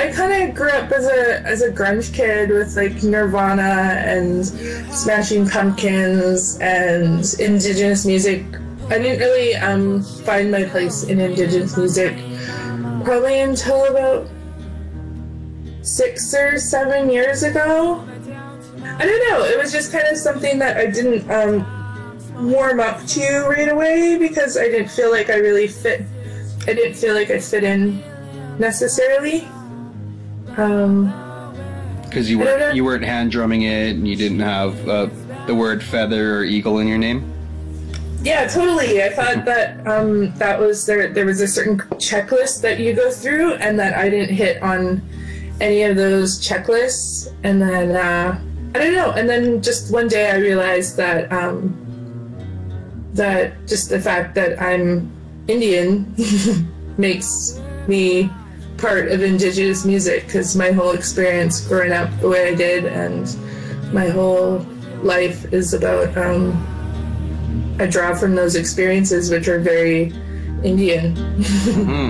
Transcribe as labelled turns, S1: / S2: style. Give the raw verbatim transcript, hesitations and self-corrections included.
S1: I kind of grew up as a as a grunge kid with like Nirvana and Smashing Pumpkins and Indigenous music. I didn't really um, find my place in Indigenous music probably until about six or seven years ago. I don't know. It was just kind of something that I didn't um, warm up to right away because I didn't feel like I really fit. I didn't feel like I fit in necessarily. Um,
S2: Because you weren't you weren't hand drumming it, and you didn't have uh, the word feather or eagle in your name.
S1: Yeah, totally. I thought that um, that was there. There was a certain checklist that you go through, and that I didn't hit on any of those checklists. And then uh, I don't know. And then just one day I realized that um, that just the fact that I'm Indian makes me part of Indigenous music, because my whole experience growing up the way I did and my whole life is about um, I draw from those experiences, which are very Indian.
S2: Mm-hmm.